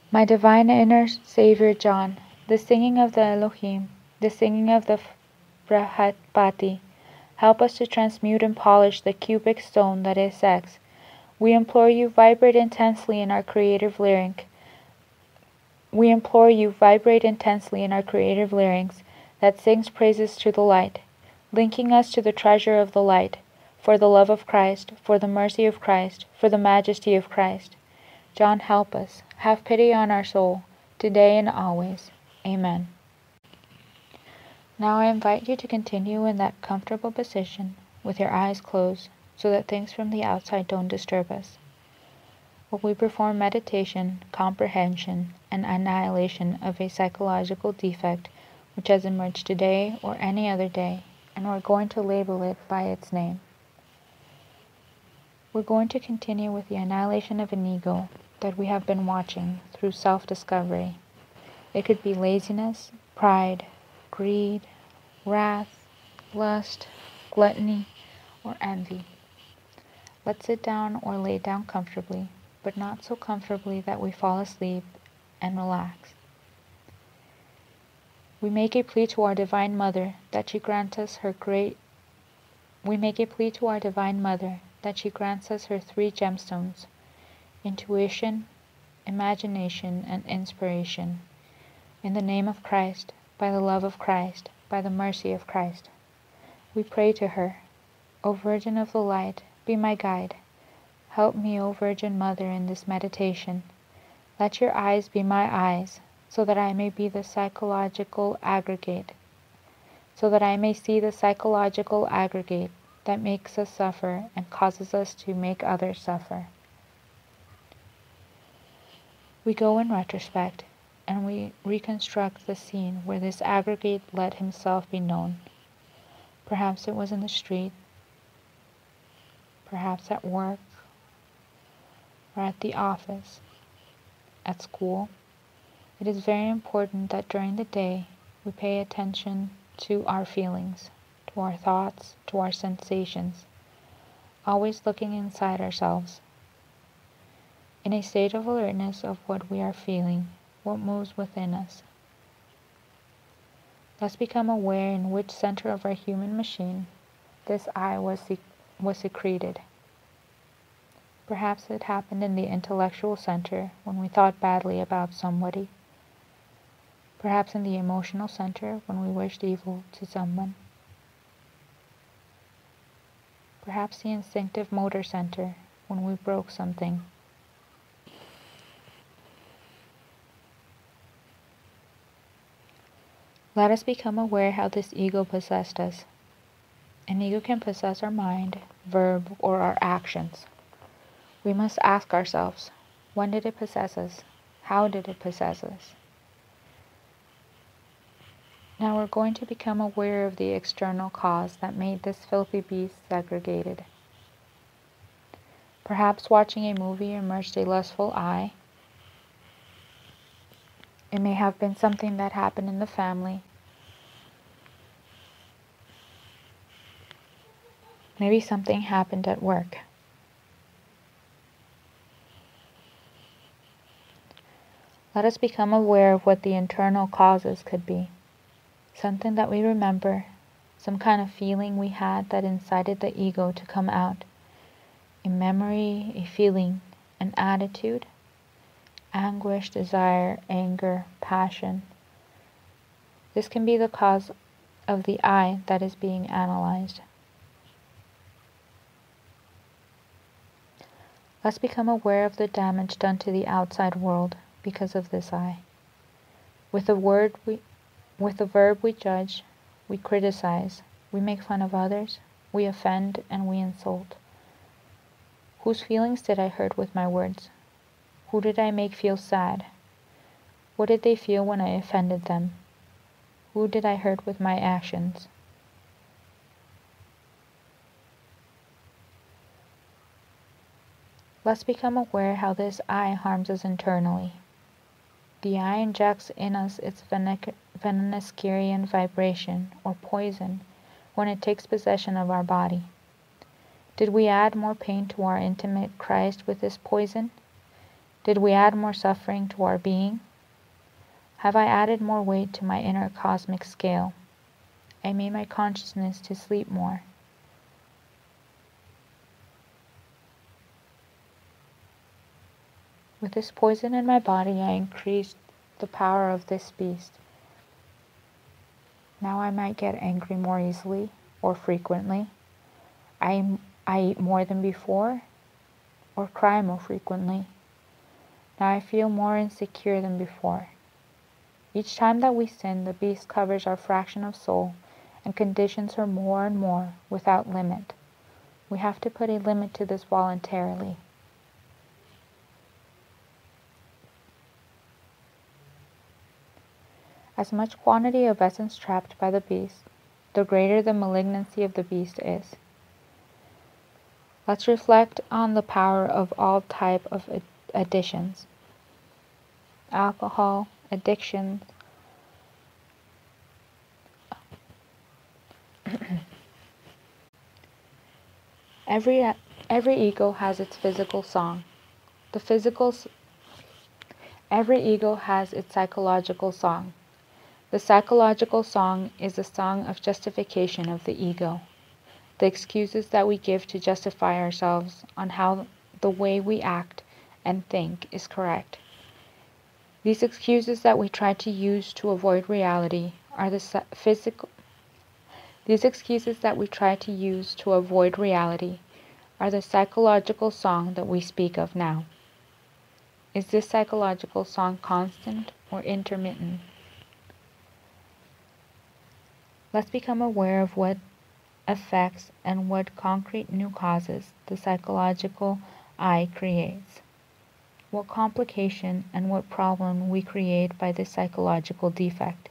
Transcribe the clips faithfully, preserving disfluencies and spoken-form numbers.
My divine inner Savior John, the singing of the Elohim, the singing of the Brihaspati, help us to transmute and polish the cubic stone that is sex. We implore you, vibrate intensely in our creative lyric. We implore you, vibrate intensely in our creative larynx that sings praises to the light, linking us to the treasure of the light, for the love of Christ, for the mercy of Christ, for the majesty of Christ. John, help us. Have pity on our soul, today and always. Amen. Now I invite you to continue in that comfortable position, with your eyes closed, so that things from the outside don't disturb us. While we perform meditation, comprehension, and annihilation of a psychological defect which has emerged today or any other day, and we're going to label it by its name. We're going to continue with the annihilation of an ego that we have been watching through self-discovery. It could be laziness, pride, greed, wrath, lust, gluttony, or envy. Let's sit down or lay down comfortably, but not so comfortably that we fall asleep and relax. We make a plea to our Divine Mother that she grants us her great We make a plea to our Divine Mother that she grants us her three gemstones: intuition, imagination, and inspiration. In the name of Christ, by the love of Christ, by the mercy of Christ, we pray to her, O Virgin of the Light, be my guide. Help me, O Virgin Mother, in this meditation. Let your eyes be my eyes, so that I may be the psychological aggregate, so that I may see the psychological aggregate that makes us suffer and causes us to make others suffer. We go in retrospect, and we reconstruct the scene where this aggregate let himself be known. Perhaps it was in the street, perhaps at work, or at the office, at school. It is very important that during the day we pay attention to our feelings, to our thoughts, to our sensations, always looking inside ourselves, in a state of alertness of what we are feeling, what moves within us. Let's become aware in which center of our human machine this I was, sec- was secreted. Perhaps it happened in the intellectual center when we thought badly about somebody. Perhaps in the emotional center when we wished evil to someone. Perhaps the instinctive motor center when we broke something. Let us become aware how this ego possessed us. An ego can possess our mind, verb, or our actions. We must ask ourselves, when did it possess us? How did it possess us? Now we're going to become aware of the external cause that made this filthy beast segregated. Perhaps watching a movie emerged a lustful eye. It may have been something that happened in the family. Maybe something happened at work. Let us become aware of what the internal causes could be. Something that we remember, some kind of feeling we had that incited the ego to come out. A memory, a feeling, an attitude, anguish, desire, anger, passion. This can be the cause of the I that is being analyzed. Let's become aware of the damage done to the outside world because of this I. With the word we With the verb we judge, we criticize, we make fun of others, we offend, and we insult. Whose feelings did I hurt with my words? Who did I make feel sad? What did they feel when I offended them? Who did I hurt with my actions? Let's become aware how this I harms us internally. The I injects in us its venomous Kyrian vibration, or poison, when it takes possession of our body. Did we add more pain to our intimate Christ with this poison? Did we add more suffering to our being? Have I added more weight to my inner cosmic scale? I made my consciousness to sleep more. With this poison in my body, I increased the power of this beast. Now I might get angry more easily or frequently. I, I eat more than before or cry more frequently. Now I feel more insecure than before. Each time that we sin, the beast covers our fraction of soul and conditions her more and more without limit. We have to put a limit to this voluntarily. As much quantity of essence trapped by the beast, the greater the malignancy of the beast is. Let's reflect on the power of all type of ad- additions. Alcohol, addictions, every every ego has its physical song. The physical every ego has its psychological song. The psychological song is the song of justification of the ego. The excuses that we give to justify ourselves on how the way we act and think is correct. These excuses that we try to use to avoid reality are the physical These excuses that we try to use to avoid reality are the psychological song that we speak of now. Is this psychological song constant or intermittent? Let's become aware of what effects and what concrete new causes the psychological I creates. What complication and what problem we create by this psychological defect.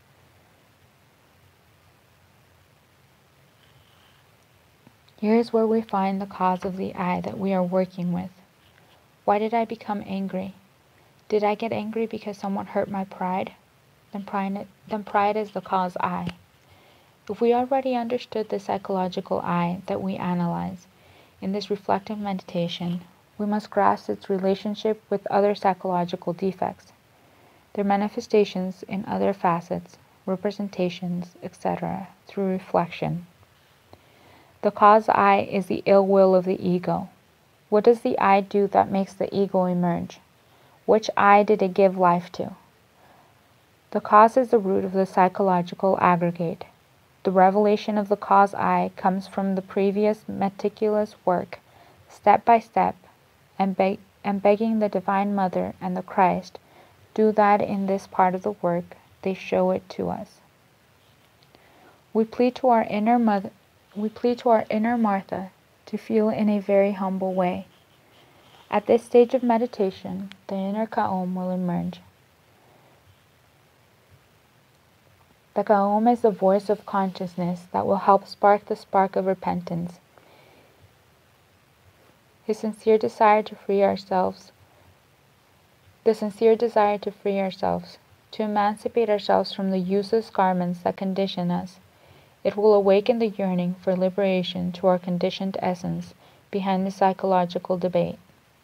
Here is where we find the cause of the I that we are working with. Why did I become angry? Did I get angry because someone hurt my pride? Then pride, then pride is the cause I. If we already understood the psychological I that we analyze in this reflective meditation, we must grasp its relationship with other psychological defects, their manifestations in other facets, representations, et cetera, through reflection. The cause I is the ill will of the ego. What does the I do that makes the ego emerge? Which I did it give life to? The cause is the root of the psychological aggregate. The revelation of the cause I comes from the previous meticulous work, step by step, and, beg- and begging the Divine Mother and the Christ do that in this part of the work they show it to us. We plead to our inner mother, we plead to our inner Martha to feel in a very humble way. At this stage of meditation, the inner Kaom will emerge. The Kaom is the voice of consciousness that will help spark the spark of repentance. His sincere desire to free ourselves, the sincere desire to free ourselves, to emancipate ourselves from the useless garments that condition us. It will awaken the yearning for liberation to our conditioned essence behind the psychological debate.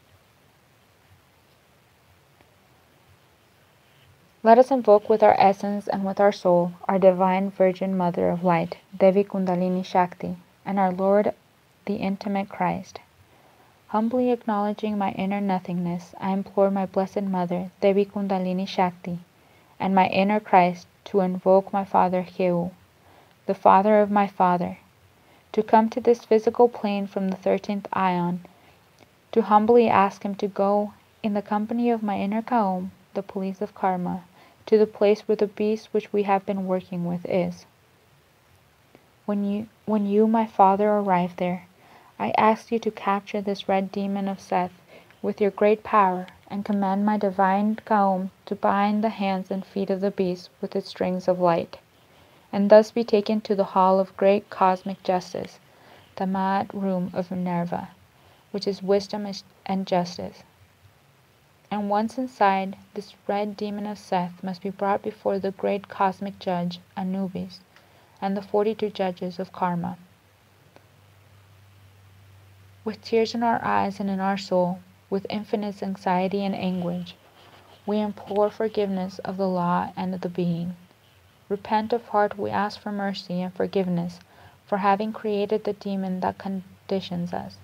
Let us invoke with our essence and with our soul our Divine Virgin Mother of Light, Devi Kundalini Shakti, and our Lord, the Intimate Christ. Humbly acknowledging my inner nothingness, I implore my Blessed Mother, Devi Kundalini Shakti, and my inner Christ to invoke my Father Heu, the Father of my Father, to come to this physical plane from the thirteenth Ion, to humbly ask him to go, in the company of my inner Kaom, the police of karma, to the place where the beast which we have been working with is. When you, when you, my Father, arrive there, I ask you to capture this red demon of Seth with your great power and command my divine Kaom to bind the hands and feet of the beast with its strings of light, and thus be taken to the hall of great cosmic justice, the Ma'at room of Minerva, which is wisdom and justice. And once inside, this red demon of Seth must be brought before the great cosmic judge, Anubis, and the forty-two judges of karma. With tears in our eyes and in our soul, with infinite anxiety and anguish. We implore forgiveness of the law and of the being. Repent of heart, we ask for mercy and forgiveness for having created the demon that conditions us.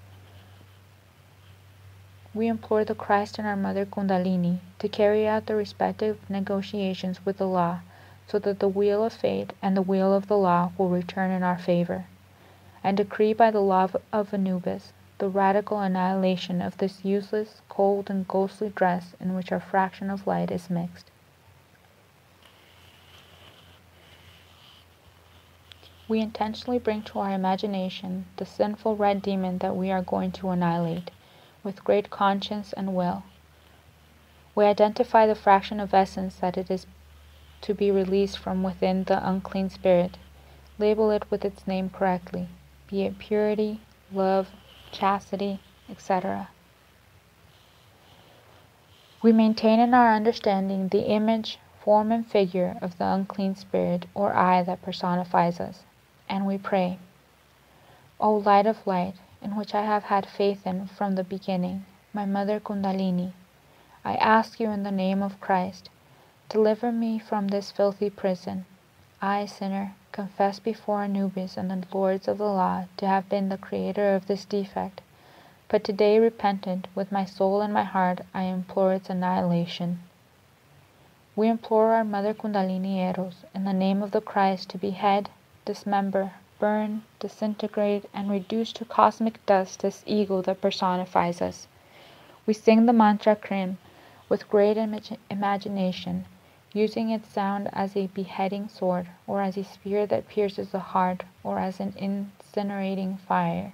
We implore the Christ and our Mother Kundalini to carry out the respective negotiations with the law so that the wheel of fate and the wheel of the law will return in our favor, and decree by the law of Anubis the radical annihilation of this useless, cold, and ghostly dress in which our fraction of light is mixed. We intentionally bring to our imagination the sinful red demon that we are going to annihilate, with great conscience and will. We identify the fraction of essence that it is to be released from within the unclean spirit, label it with its name correctly, be it purity, love, chastity, et cetera. We maintain in our understanding the image, form, and figure of the unclean spirit or I that personifies us, and we pray, O light of light, in which I have had faith in from the beginning, my Mother Kundalini, I ask you in the name of Christ, deliver me from this filthy prison. I, sinner, confess before Anubis and the lords of the law to have been the creator of this defect, but today repentant, with my soul and my heart, I implore its annihilation. We implore our Mother Kundalini Eros, in the name of the Christ, to behead, dismember, burn, disintegrate, and reduce to cosmic dust this ego that personifies us. We sing the mantra Krim with great imag- imagination, using its sound as a beheading sword, or as a spear that pierces the heart, or as an incinerating fire.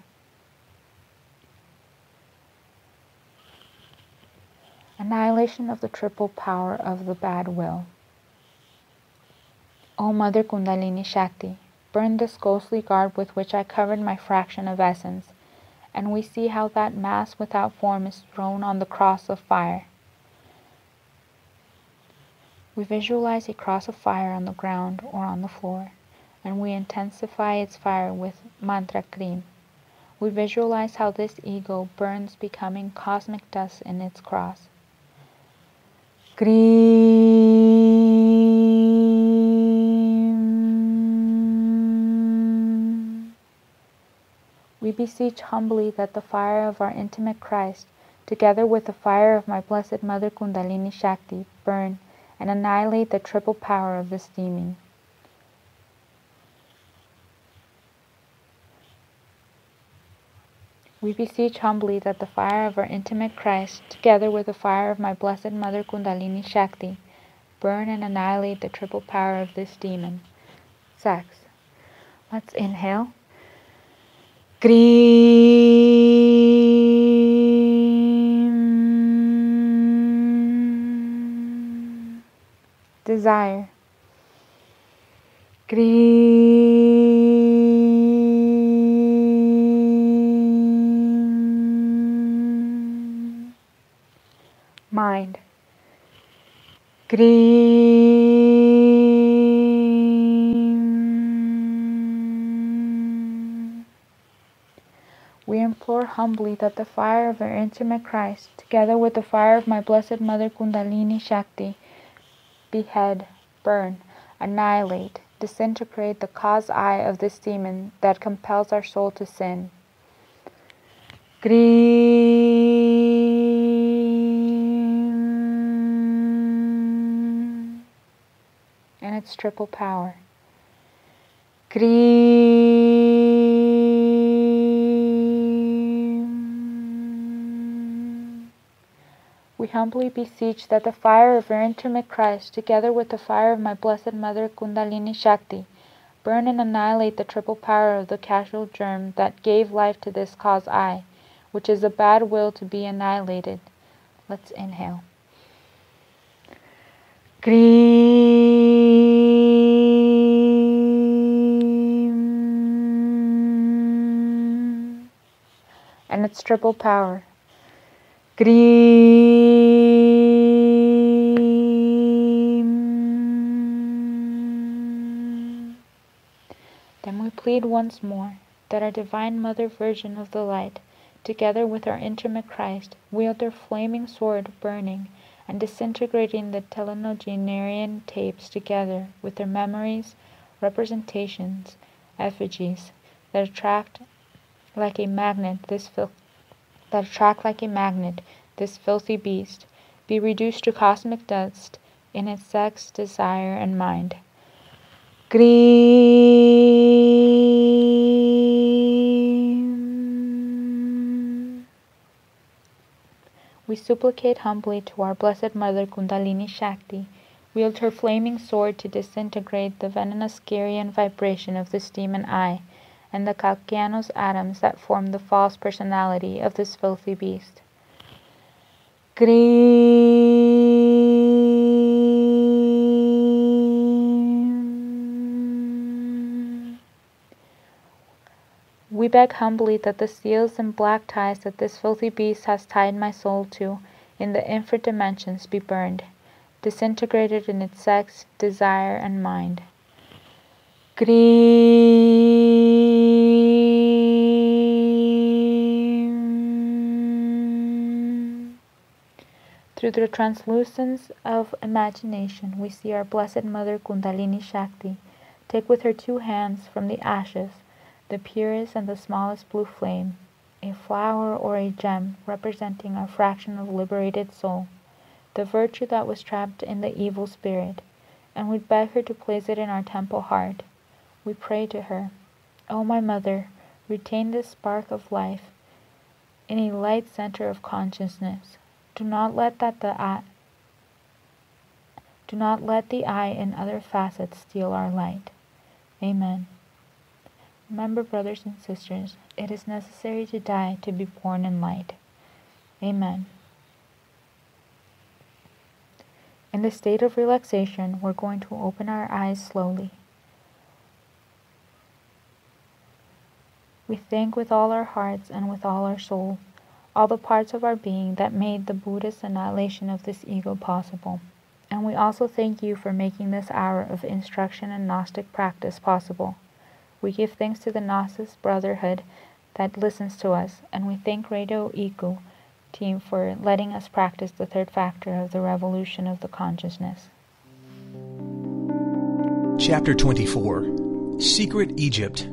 Annihilation of the triple power of the bad will. O Mother Kundalini Shakti, burn this ghostly garb with which I covered my fraction of essence, and we see how that mass without form is thrown on the cross of fire. We visualize a cross of fire on the ground or on the floor, and we intensify its fire with mantra Krim. We visualize how this ego burns, becoming cosmic dust in its cross. Krim. We beseech humbly that the fire of our intimate Christ, together with the fire of my Blessed Mother Kundalini Shakti, burn and annihilate the triple power of this demon. We beseech humbly that the fire of our intimate Christ, together with the fire of my Blessed Mother Kundalini Shakti, burn and annihilate the triple power of this demon. Sex. Let's inhale. Krim. Desire. Krim. Mind. Krim. We implore humbly that the fire of our intimate Christ, together with the fire of my Blessed Mother Kundalini Shakti, behead, burn, annihilate, disintegrate the cause I of this demon that compels our soul to sin. Krim. And its triple power. Krim. We humbly beseech that the fire of our intimate Christ, together with the fire of my Blessed Mother Kundalini Shakti, burn and annihilate the triple power of the causal germ that gave life to this cause I, which is a bad will to be annihilated. Let's inhale. Krim. And its triple power. Krim. Then we plead once more that our Divine Mother Virgin of the Light together with our intimate Christ, wield their flaming sword burning and disintegrating the telenogenarian tapes together with their memories, representations, effigies that attract like a magnet this fil- that attract like a magnet this filthy beast, be reduced to cosmic dust in its sex, desire, and mind. Grim. We supplicate humbly to our Blessed Mother Kundalini Shakti, wield her flaming sword to disintegrate the venomous Garian vibration of this demon eye, and the calcaneous atoms that form the false personality of this filthy beast. Grim. We beg humbly that the seals and black ties that this filthy beast has tied my soul to in the infinite dimensions be burned, disintegrated in its sex, desire, and mind. Grim. Through the translucence of imagination, we see our Blessed Mother Kundalini Shakti take with her two hands from the ashes the purest and the smallest blue flame, a flower or a gem representing a fraction of liberated soul, the virtue that was trapped in the evil spirit, and we beg her to place it in our temple heart. We pray to her, O my Mother, retain this spark of life in a light center of consciousness. Do not let that the eye, do not let the eye and other facets steal our light. Amen. Remember, brothers and sisters, it is necessary to die to be born in light. Amen. In the state of relaxation, we're going to open our eyes slowly. We thank with all our hearts and with all our soul, all the parts of our being that made the Buddhist annihilation of this ego possible. And we also thank you for making this hour of instruction and Gnostic practice possible. We give thanks to the Gnostic Brotherhood that listens to us, and we thank Radio Iku team for letting us practice the third factor of the revolution of the consciousness. Chapter twenty-four. Secret Egypt.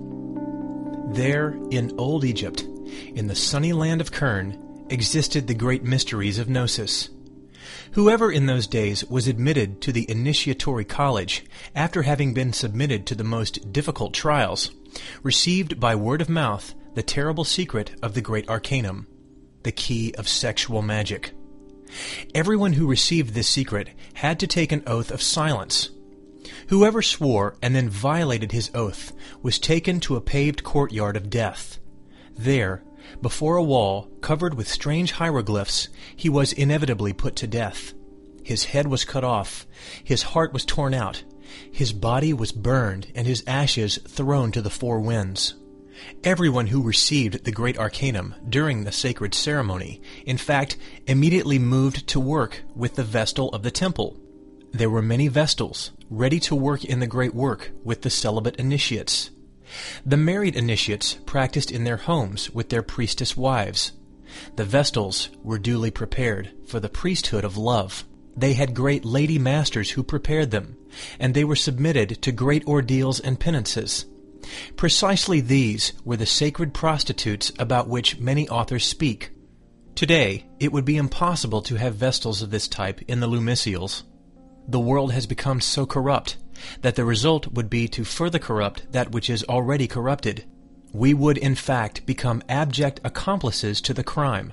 There, in Old Egypt, in the sunny land of Kern, existed the great mysteries of Gnosis. Whoever in those days was admitted to the initiatory college, after having been submitted to the most difficult trials, received by word of mouth the terrible secret of the great arcanum, the key of sexual magic. Everyone who received this secret had to take an oath of silence. Whoever swore and then violated his oath was taken to a paved courtyard of death. There, before a wall covered with strange hieroglyphs, he was inevitably put to death. His head was cut off, his heart was torn out, his body was burned, and his ashes thrown to the four winds. Everyone who received the great arcanum during the sacred ceremony, in fact, immediately moved to work with the Vestal of the temple. There were many Vestals, ready to work in the great work with the celibate initiates. The married initiates practiced in their homes with their priestess wives. The Vestals were duly prepared for the priesthood of love. They had great lady masters who prepared them, and they were submitted to great ordeals and penances. Precisely these were the sacred prostitutes about which many authors speak. Today, it would be impossible to have Vestals of this type in the Lumicials. The world has become so corrupt that the result would be to further corrupt that which is already corrupted. We would, in fact, become abject accomplices to the crime.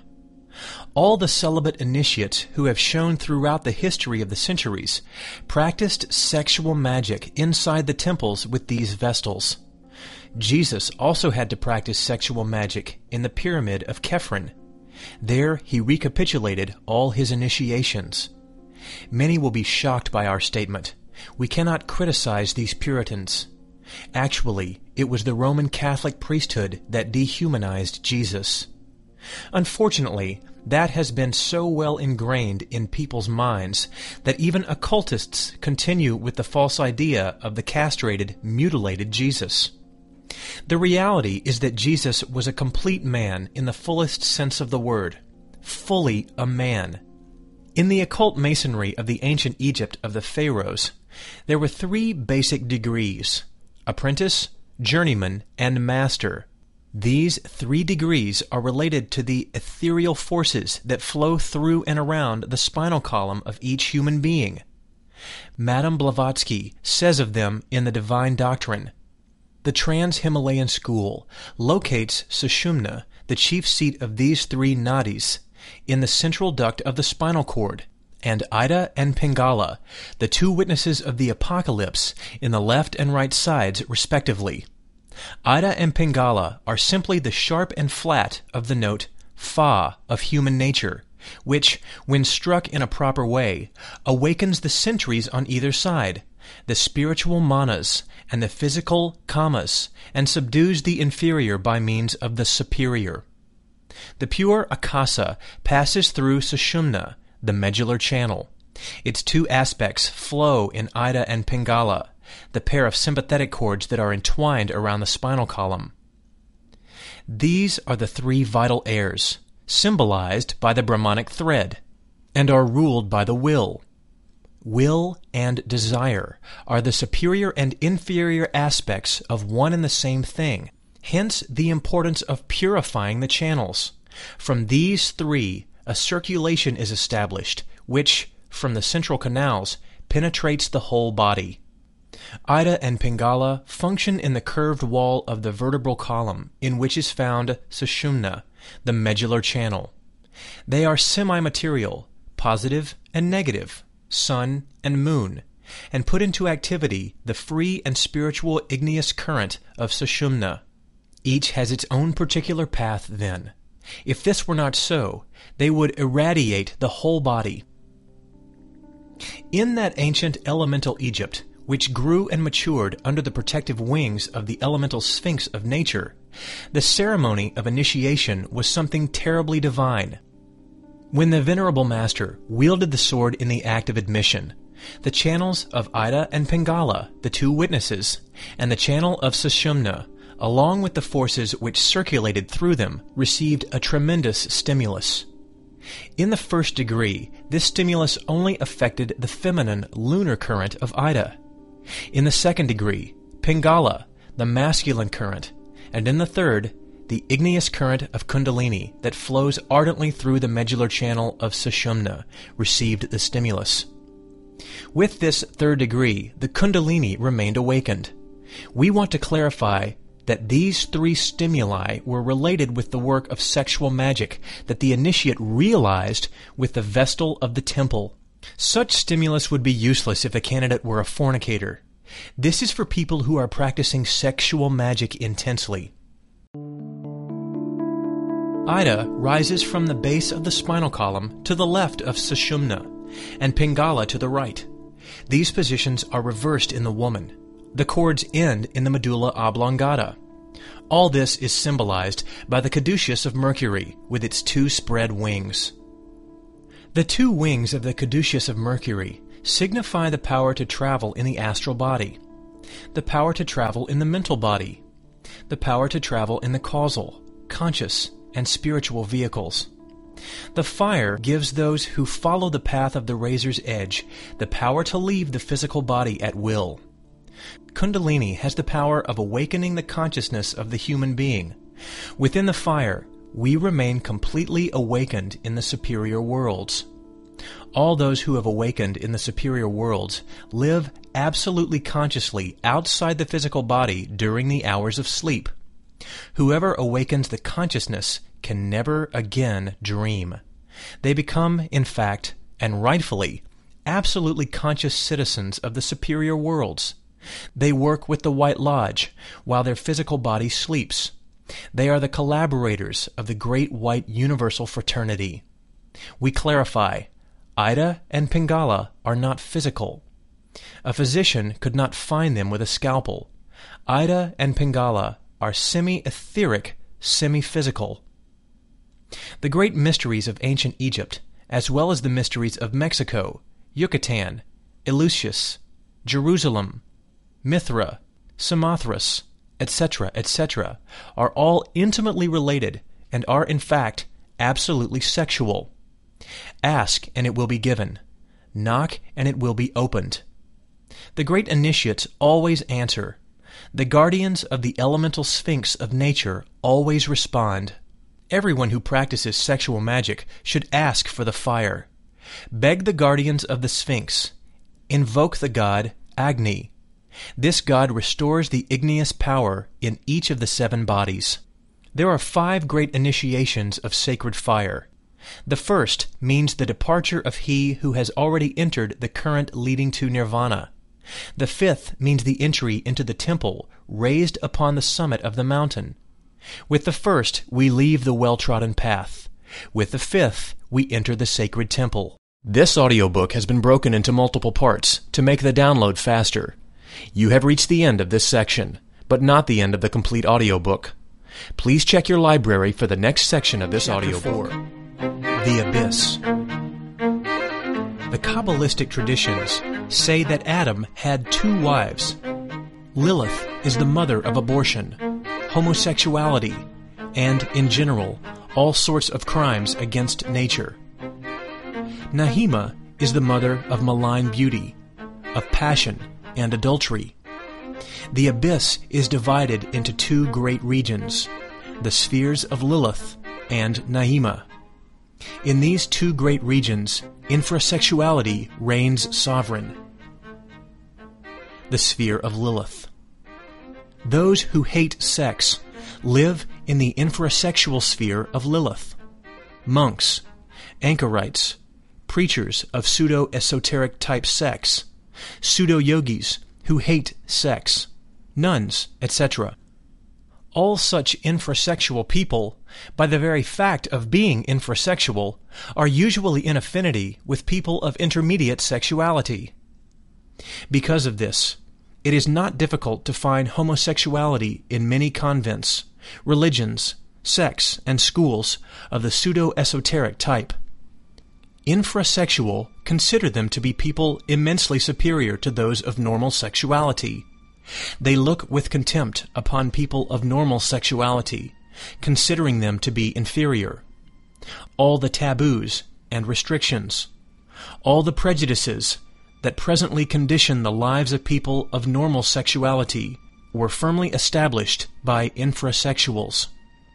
All the celibate initiates who have shown throughout the history of the centuries practiced sexual magic inside the temples with these Vestals. Jesus also had to practice sexual magic in the pyramid of Khephren. There he recapitulated all his initiations. Many will be shocked by our statement. We cannot criticize these Puritans. Actually, it was the Roman Catholic priesthood that dehumanized Jesus. Unfortunately, that has been so well ingrained in people's minds that even occultists continue with the false idea of the castrated, mutilated Jesus. The reality is that Jesus was a complete man in the fullest sense of the word, fully a man. In the occult masonry of the ancient Egypt of the pharaohs, there were three basic degrees: apprentice, journeyman, and master. These three degrees are related to the ethereal forces that flow through and around the spinal column of each human being. Madame Blavatsky says of them in The Divine Doctrine, "The Trans-Himalayan school locates Sushumna, the chief seat of these three nadis, in the central duct of the spinal cord, and Ida and Pingala, the two witnesses of the apocalypse, in the left and right sides, respectively. Ida and Pingala are simply the sharp and flat of the note Fa of human nature, which, when struck in a proper way, awakens the sentries on either side, the spiritual manas and the physical kamas, and subdues the inferior by means of the superior. The pure akasa passes through Sushumna, the medullar channel. Its two aspects flow in Ida and Pingala, the pair of sympathetic cords that are entwined around the spinal column. These are the three vital airs, symbolized by the Brahmanic thread, and are ruled by the will. Will and desire are the superior and inferior aspects of one and the same thing, hence the importance of purifying the channels. From these three, a circulation is established, which, from the central canals, penetrates the whole body. Ida and Pingala function in the curved wall of the vertebral column, in which is found Sushumna, the medullar channel. They are semi-material, positive and negative, sun and moon, and put into activity the free and spiritual igneous current of Sushumna. Each has its own particular path then. If this were not so, they would irradiate the whole body. In that ancient elemental Egypt, which grew and matured under the protective wings of the elemental sphinx of nature, the ceremony of initiation was something terribly divine. When the venerable master wielded the sword in the act of admission, the channels of Ida and Pingala, the two witnesses, and the channel of Sushumna, along with the forces which circulated through them, received a tremendous stimulus. In the first degree, this stimulus only affected the feminine lunar current of Ida. In the second degree, Pingala, the masculine current, and in the third, the igneous current of Kundalini that flows ardently through the medullar channel of Sushumna, received the stimulus. With this third degree, the Kundalini remained awakened. We want to clarify that these three stimuli were related with the work of sexual magic that the initiate realized with the vestal of the temple. Such stimulus would be useless if the candidate were a fornicator. This is for people who are practicing sexual magic intensely. Ida rises from the base of the spinal column to the left of Sushumna, and Pingala to the right. These positions are reversed in the woman. The cords end in the medulla oblongata. All this is symbolized by the caduceus of Mercury with its two spread wings. The two wings of the caduceus of Mercury signify the power to travel in the astral body, the power to travel in the mental body, the power to travel in the causal, conscious, and spiritual vehicles. The fire gives those who follow the path of the razor's edge the power to leave the physical body at will. Kundalini has the power of awakening the consciousness of the human being. Within the fire, we remain completely awakened in the superior worlds. All those who have awakened in the superior worlds live absolutely consciously outside the physical body during the hours of sleep. Whoever awakens the consciousness can never again dream. They become, in fact, and rightfully, absolutely conscious citizens of the superior worlds. They work with the White Lodge while their physical body sleeps. They are the collaborators of the great white universal fraternity. We clarify, Ida and Pingala are not physical. A physician could not find them with a scalpel. Ida and Pingala are semi-etheric, semi-physical. The great mysteries of ancient Egypt, as well as the mysteries of Mexico, Yucatan, Eleusis, Jerusalem, Mithra, Samothrace, et cetera, et cetera, are all intimately related and are in fact absolutely sexual. Ask, and it will be given. Knock, and it will be opened. The great initiates always answer. The guardians of the elemental sphinx of nature always respond. Everyone who practices sexual magic should ask for the fire. Beg the guardians of the sphinx. Invoke the god Agni. This god restores the igneous power in each of the seven bodies. There are five great initiations of sacred fire. The first means the departure of he who has already entered the current leading to nirvana. The fifth means the entry into the temple raised upon the summit of the mountain. With the first, we leave the well-trodden path. With the fifth, we enter the sacred temple. This audiobook has been broken into multiple parts to make the download faster. You have reached the end of this section, but not the end of the complete audiobook. Please check your library for the next section of this audiobook. The Abyss. The Kabbalistic traditions say that Adam had two wives. Lilith is the mother of abortion, homosexuality, and, in general, all sorts of crimes against nature. Nahima is the mother of malign beauty, of passion and adultery. The abyss is divided into two great regions, the spheres of Lilith and Nahima. In these two great regions, infrasexuality reigns sovereign. The sphere of Lilith. Those who hate sex live in the infrasexual sphere of Lilith. Monks, anchorites, preachers of pseudo-esoteric type sex, pseudo-yogis who hate sex, nuns, et cetera. All such infrasexual people, by the very fact of being infrasexual, are usually in affinity with people of intermediate sexuality. Because of this, it is not difficult to find homosexuality in many convents, religions, sects, and schools of the pseudo-esoteric type. Infrasexual consider them to be people immensely superior to those of normal sexuality. They look with contempt upon people of normal sexuality, considering them to be inferior. All the taboos and restrictions, all the prejudices that presently condition the lives of people of normal sexuality were firmly established by infrasexuals.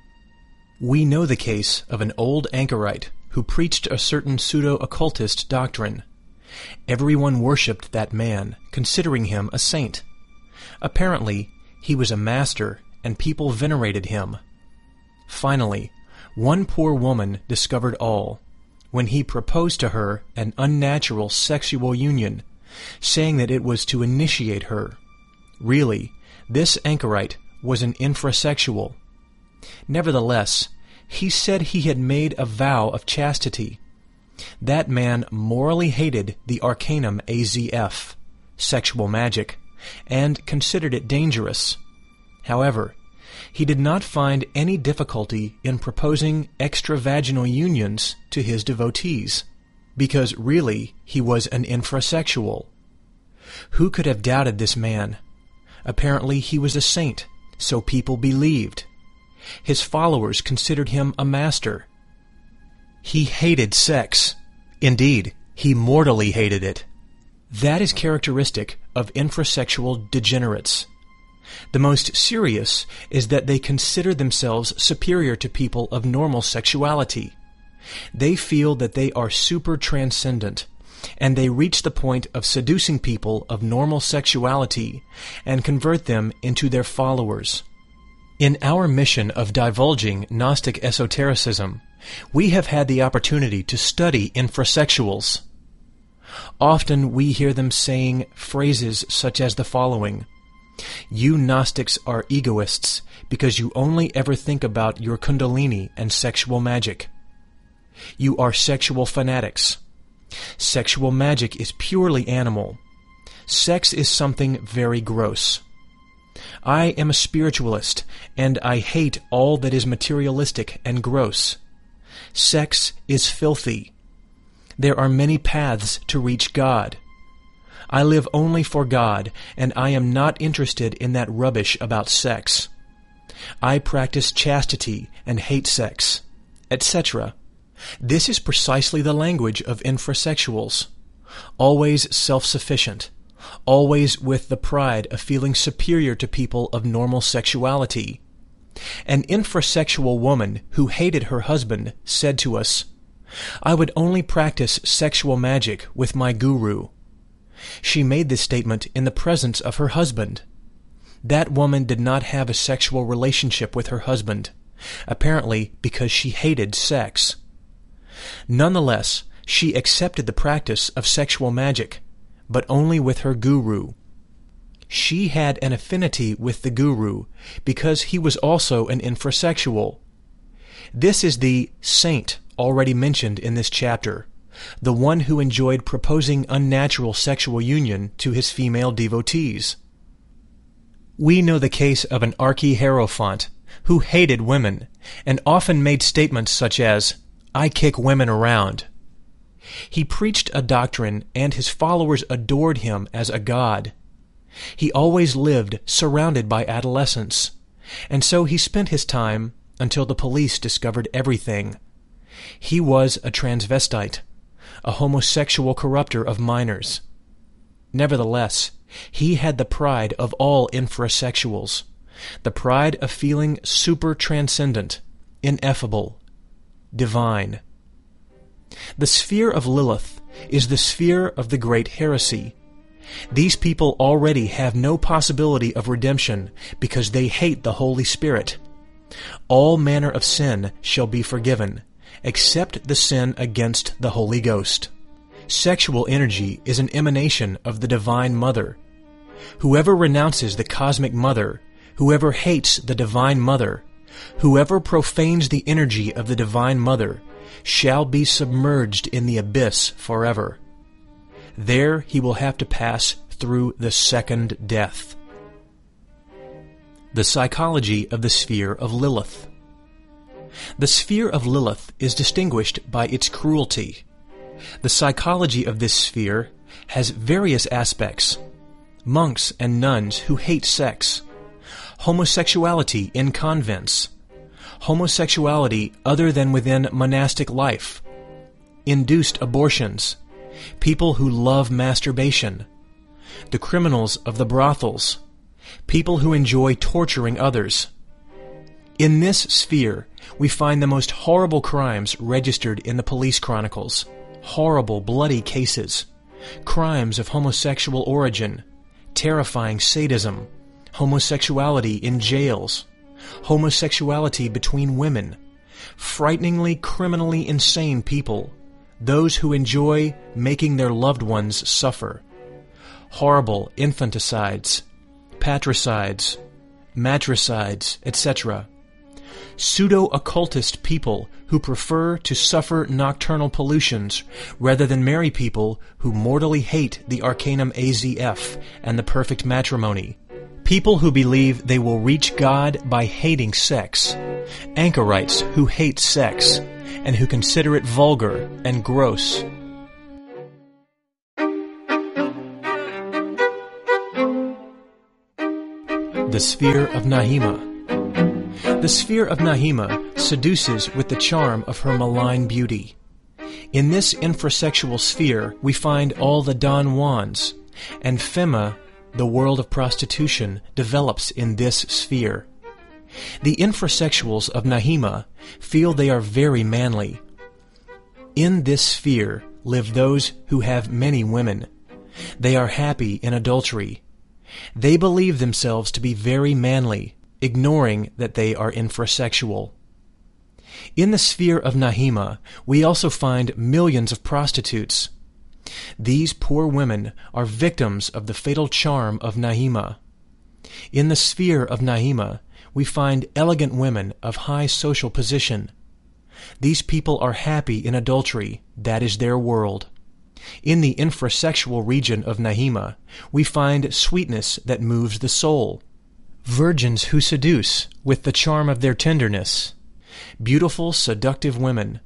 We know the case of an old anchorite who preached a certain pseudo-occultist doctrine. Everyone worshipped that man, considering him a saint. Apparently, he was a master, and people venerated him. Finally, one poor woman discovered all, when he proposed to her an unnatural sexual union, saying that it was to initiate her. Really, this anchorite was an infrasexual. Nevertheless, he said he had made a vow of chastity. That man morally hated the arcanum A Z F, sexual magic, and considered it dangerous. However, he did not find any difficulty in proposing extravaginal unions to his devotees, because really he was an infrasexual. Who could have doubted this man? Apparently he was a saint, so people believed. His followers considered him a master. He hated sex. Indeed, he mortally hated it. That is characteristic of infrasexual degenerates. The most serious is that they consider themselves superior to people of normal sexuality. They feel that they are super-transcendent, and they reach the point of seducing people of normal sexuality and convert them into their followers. In our mission of divulging Gnostic esotericism, we have had the opportunity to study infrasexuals. Often we hear them saying phrases such as the following: "You Gnostics are egoists because you only ever think about your kundalini and sexual magic. You are sexual fanatics. Sexual magic is purely animal. Sex is something very gross. I am a spiritualist, and I hate all that is materialistic and gross. Sex is filthy. There are many paths to reach God. I live only for God, and I am not interested in that rubbish about sex. I practice chastity and hate sex, et cetera. This is precisely the language of infrasexuals. Always self-sufficient, always with the pride of feeling superior to people of normal sexuality. An infrasexual woman who hated her husband said to us, "I would only practice sexual magic with my guru." She made this statement in the presence of her husband. That woman did not have a sexual relationship with her husband, apparently because she hated sex. Nonetheless, she accepted the practice of sexual magic, but only with her guru. She had an affinity with the guru because he was also an infrasexual. This is the saint already mentioned in this chapter, the one who enjoyed proposing unnatural sexual union to his female devotees. We know the case of an archie-hierophant who hated women and often made statements such as, "I kick women around." He preached a doctrine and his followers adored him as a god. He always lived surrounded by adolescents, and so he spent his time until the police discovered everything. He was a transvestite, a homosexual corrupter of minors. Nevertheless, he had the pride of all infrasexuals, the pride of feeling super-transcendent, ineffable, divine. The sphere of Lilith is the sphere of the great heresy. These people already have no possibility of redemption because they hate the Holy Spirit. All manner of sin shall be forgiven, except the sin against the Holy Ghost. Sexual energy is an emanation of the Divine Mother. Whoever renounces the Cosmic Mother, whoever hates the Divine Mother, whoever profanes the energy of the Divine Mother, shall be submerged in the abyss forever. There he will have to pass through the second death. The psychology of the sphere of Lilith. The sphere of Lilith is distinguished by its cruelty. The psychology of this sphere has various aspects. Monks and nuns who hate sex, homosexuality in convents, homosexuality other than within monastic life, induced abortions, people who love masturbation, the criminals of the brothels, people who enjoy torturing others. In this sphere, we find the most horrible crimes registered in the police chronicles, horrible, bloody cases, crimes of homosexual origin, terrifying sadism, homosexuality in jails, homosexuality between women, frighteningly criminally insane people, those who enjoy making their loved ones suffer, horrible infanticides, patricides, matricides, et cetera, pseudo-occultist people who prefer to suffer nocturnal pollutions rather than marry people who mortally hate the Arcanum A Z F and the perfect matrimony, people who believe they will reach God by hating sex, anchorites who hate sex and who consider it vulgar and gross. The sphere of Nahima. The sphere of Nahima seduces with the charm of her malign beauty. In this infrasexual sphere we find all the Don Juans, and Fema, the world of prostitution, develops in this sphere. The infrasexuals of Nahima feel they are very manly. In this sphere live those who have many women. They are happy in adultery. They believe themselves to be very manly, ignoring that they are infrasexual. In the sphere of Nahima, we also find millions of prostitutes. These poor women are victims of the fatal charm of Nahima. In the sphere of Nahima, we find elegant women of high social position. These people are happy in adultery. That is their world. In the infrasexual region of Nahima, we find sweetness that moves the soul, virgins who seduce with the charm of their tenderness, beautiful, seductive women,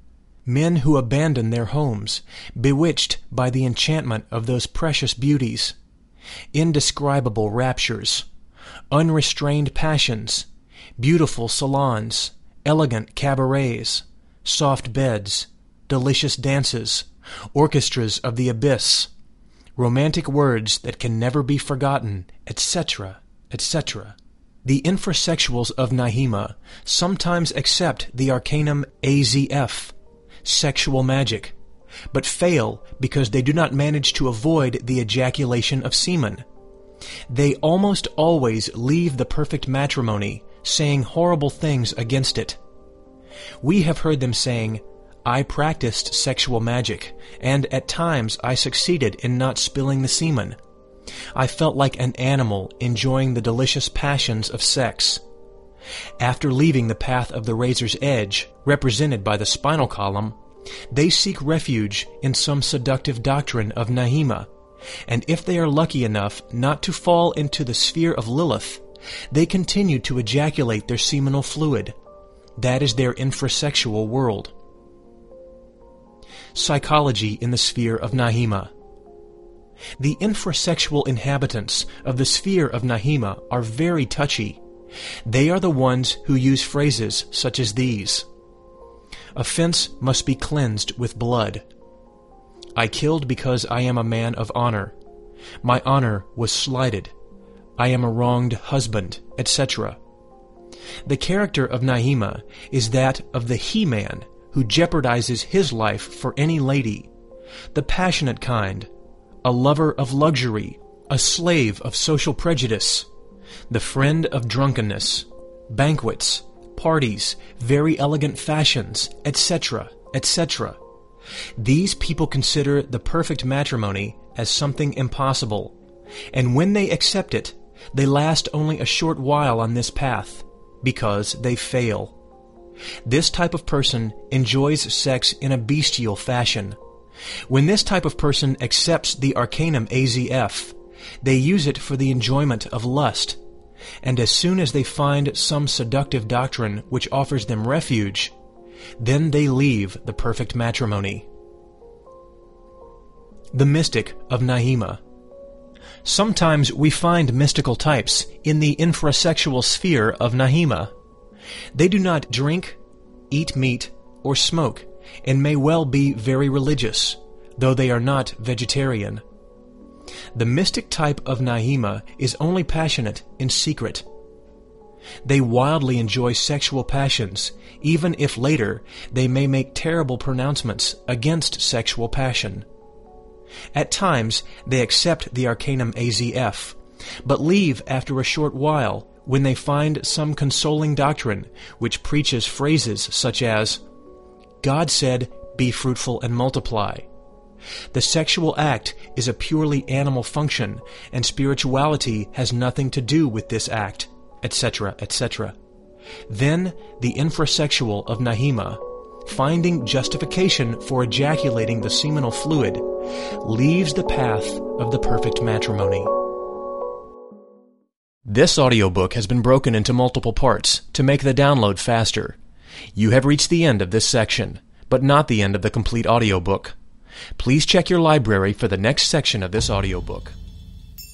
men who abandon their homes, bewitched by the enchantment of those precious beauties, indescribable raptures, unrestrained passions, beautiful salons, elegant cabarets, soft beds, delicious dances, orchestras of the abyss, romantic words that can never be forgotten, et cetera, et cetera. The infrasexuals of Nahima sometimes accept the arcanum A Z F, sexual magic, but fail because they do not manage to avoid the ejaculation of semen. They almost always leave the perfect matrimony, saying horrible things against it. We have heard them saying, "I practiced sexual magic, and at times I succeeded in not spilling the semen. I felt like an animal enjoying the delicious passions of sex." After leaving the path of the razor's edge, represented by the spinal column, they seek refuge in some seductive doctrine of Nahima, and if they are lucky enough not to fall into the sphere of Lilith, they continue to ejaculate their seminal fluid. That is their infrasexual world. Psychology in the sphere of Nahima. The infrasexual inhabitants of the sphere of Nahima are very touchy. They are the ones who use phrases such as these: "A fence must be cleansed with blood." "I killed because I am a man of honor." "My honor was slighted." "I am a wronged husband," et cetera. The character of Nahima is that of the he-man who jeopardizes his life for any lady, the passionate kind, a lover of luxury, a slave of social prejudice, the friend of drunkenness, banquets, parties, very elegant fashions, et cetera, et cetera. These people consider the perfect matrimony as something impossible, and when they accept it, they last only a short while on this path, because they fail. This type of person enjoys sex in a bestial fashion. When this type of person accepts the arcanum A Z F, they use it for the enjoyment of lust, and as soon as they find some seductive doctrine which offers them refuge, then they leave the perfect matrimony. The mystic of Nahima. Sometimes we find mystical types in the infrasexual sphere of Nahima. They do not drink, eat meat, or smoke, and may well be very religious, though they are not vegetarian. The mystic type of Nahima is only passionate in secret. They wildly enjoy sexual passions, even if later they may make terrible pronouncements against sexual passion. At times they accept the arcanum A Z F, but leave after a short while when they find some consoling doctrine which preaches phrases such as, "God said, be fruitful and multiply." The sexual act is a purely animal function, and spirituality has nothing to do with this act, et cetera, et cetera. Then the infrasexual of Nahima, finding justification for ejaculating the seminal fluid, leaves the path of the perfect matrimony. This audiobook has been broken into multiple parts to make the download faster. You have reached the end of this section, but not the end of the complete audiobook. Please check your library for the next section of this audiobook.